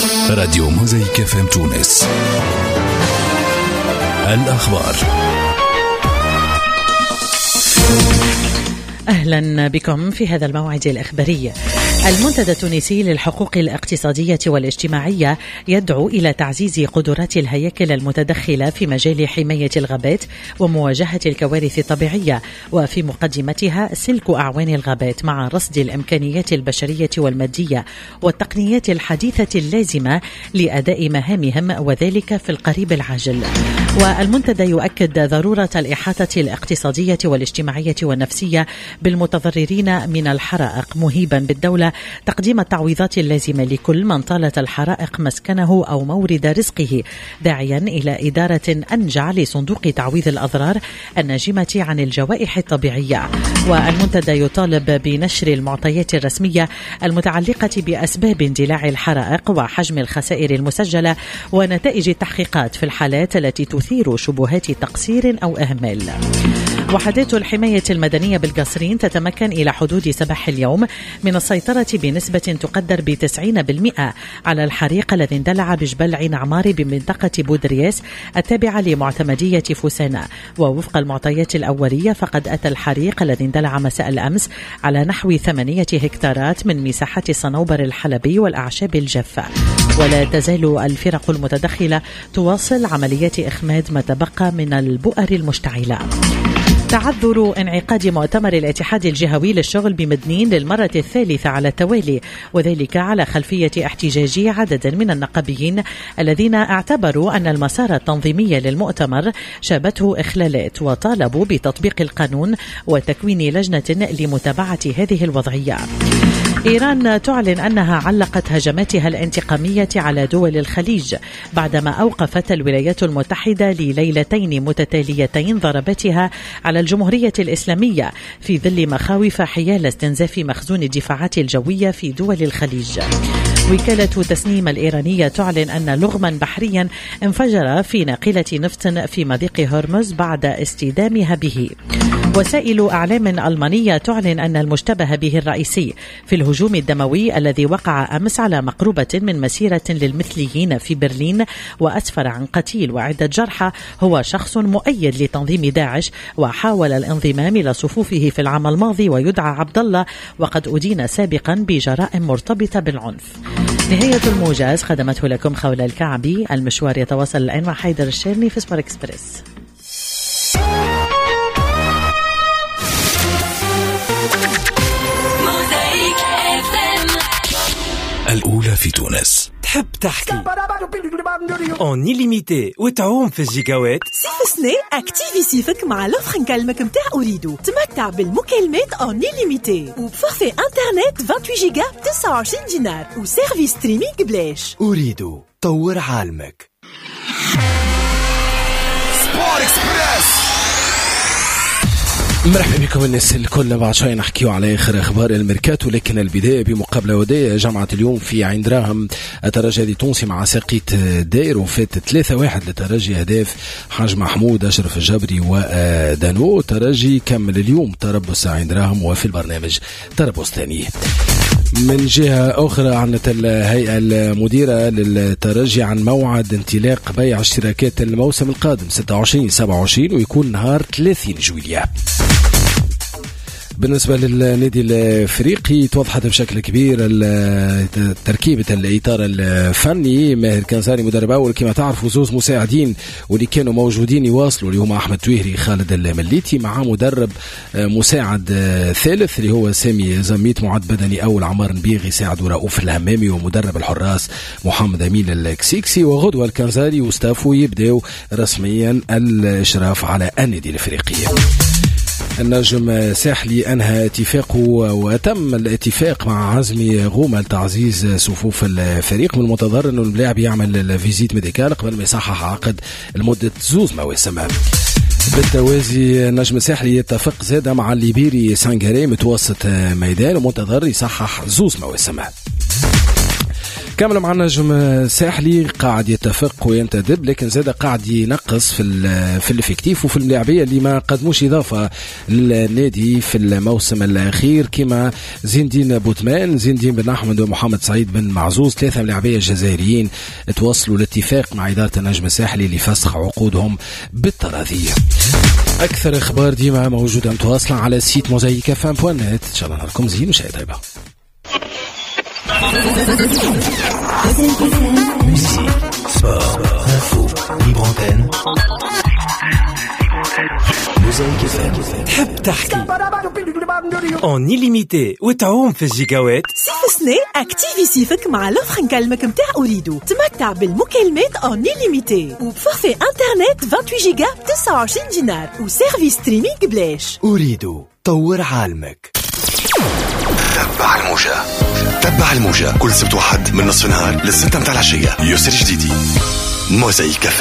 راديو موزايك FM تونس. الأخبار. أهلا بكم في هذا الموعد الإخباري. المنتدى التونسي للحقوق الاقتصادية والاجتماعية يدعو إلى تعزيز قدرات الهياكل المتدخلة في مجال حماية الغابات ومواجهة الكوارث الطبيعية، وفي مقدمتها سلك أعوان الغابات مع رصد الإمكانيات البشرية والمادية والتقنيات الحديثة اللازمة لأداء مهامهم، وذلك في القريب العاجل. والمنتدى يؤكد ضرورة الإحاطة الاقتصادية والاجتماعية والنفسية بالمتضررين من الحرائق، مهيبا بالدولة تقديم التعويضات اللازمة لكل من طالت الحرائق مسكنه أو مورد رزقه، داعيا إلى إدارة أنجع لصندوق تعويض الأضرار الناجمة عن الجوائح الطبيعية. والمنتدى يطالب بنشر المعطيات الرسمية المتعلقة بأسباب اندلاع الحرائق وحجم الخسائر المسجلة ونتائج التحقيقات في الحالات التي تثير شبهات تقصير أو إهمال. وحدات الحماية المدنية بالقصرين تتمكن إلى حدود صباح اليوم من السيطرة بنسبة تقدر ب90% على الحريق الذي اندلع بجبل عين عماري بمنطقة بودرياس التابعة لمعتمدية فوسانا. ووفق المعطيات الأولية فقد أتى الحريق الذي اندلع مساء الأمس على نحو 8 هكتارات من مساحة الصنوبر الحلبي والأعشاب الجافة. ولا تزال الفرق المتدخلة تواصل عمليات إخماد ما تبقى من البؤر المشتعلة. تعذر انعقاد مؤتمر الاتحاد الجهوي للشغل بمدنين للمرة الثالثة على التوالي، وذلك على خلفية احتجاج عدد من النقابيين الذين اعتبروا أن المسار التنظيمي للمؤتمر شابته إخلالات، وطالبوا بتطبيق القانون وتكوين لجنة لمتابعة هذه الوضعية. إيران تعلن أنها علقت هجماتها الانتقامية على دول الخليج بعدما أوقفت الولايات المتحدة لليلتين متتاليتين ضرباتها على الجمهورية الإسلامية في ظل مخاوف حيال استنزاف مخزون الدفاعات الجوية في دول الخليج. وكالة تسنيم الإيرانية تعلن أن لغما بحريا انفجر في ناقلة نفط في مضيق هرمز بعد استدامها به. وسائل أعلام ألمانية تعلن أن المشتبه به الرئيسي في الهجوم الدموي الذي وقع أمس على مقربة من مسيرة للمثليين في برلين وأسفر عن قتيل وعدة جرحى هو شخص مؤيد لتنظيم داعش وحاول الانضمام إلى صفوفه في العام الماضي، ويدعى عبد الله، وقد أدين سابقا بجرائم مرتبطة بالعنف. نهاية الموجز خدمته لكم خولة الكعبي. المشوار يتواصل الآن مع حيدر الشيرني في سبور إكسبريس. الأولى في تونس. تحب تحكي اون إليميتي وتعوم في الجيجاوات؟ صيف سنة اكتيفي صيفك مع لوفر نكلمك متاع أوريدو. تمتع بالمكالمات اون إليميتي وبفورفي انترنت 28 جيجا ب 29 دينار وسيرفيس ستريمينغ بلاش. أوريدو، طور عالمك. سبور إكسبريس. مرحبا بكم الناس الكل. بعد شوي نحكيو على آخر أخبار الميركاتو، لكن البداية بمقابلة ودية جمعت اليوم في عين دراهم الترجي التونسي مع ساقيت داير، وفات 3-1 للترجي أهداف حاج محمود، أشرف الجبري ودانو. ترجي كمل اليوم تربص عين دراهم وفي البرنامج تربص ثاني. من جهة أخرى عنت الهيئة المديرة للترجي عن موعد انطلاق بيع اشتراكات الموسم القادم 26-27 ويكون نهار 30 جويلية. بالنسبة للنادي الافريقي توضحت بشكل كبير تركيبة الإطار الفني. ماهر كنزاري مدرب أول كما تعرفوا، زوز مساعدين واللي كانوا موجودين يواصلوا اللي هما أحمد تويهري خالد المليتي، مع مدرب مساعد ثالث اللي هو سامي زميت، معد بدني أول عمار نبيغي ساعد ورؤوف الهمامي، ومدرب الحراس محمد أمين الكسيكسي. وغدوة الكنزاري وستافو يبدأوا رسميا الإشراف على النادي الافريقي. النجم ساحلي أنهى اتفاقه وتم الاتفاق مع عزمي غومة لتعزيز صفوف الفريق. من المنتظر أنه اللاعب يعمل الفيزيت ميديكال قبل ما يصحح عقد لمدة 2 مواسم. بالتوازي النجم الساحلي يتفق زاد مع الليبيري سانغاري متوسط ميدان، ومنتظر يصحح 2 مواسم. كامل مع النجم الساحلي قاعد يتفق وينتدب، لكن زاد قاعد ينقص في الافكتيف وفي اللاعبيه اللي ما قدموش اضافه للنادي في الموسم الاخير، كما زين الدين بوتمان، زين الدين بن احمد ومحمد سعيد بن معزوز، 3 لاعبيه جزائريين توصلوا لاتفاق مع اداره النجم الساحلي لفسخ عقودهم بالتراضي. اكثر اخبار ديما موجوده متواصله على سيت موزايك FM.net. ان شاء الله نهاركم زين وشاي طيبه. تحب تحكي اون illimité وتعوم في الجيجاوات؟ صيف سنة اكتيفي صيفك مع لوفر نكلمك متاع أوريدو. تمتع بالمكالمات اون illimité وبفورفي انترنت 28 جيجا ب 29 دينار وسيرفيس ستريمينغ بلاش. أوريدو طور عالمك. تبع الموجة كل سبت وحد من نصف النهار للستة متاع العشية. يسر جديدي موزايك.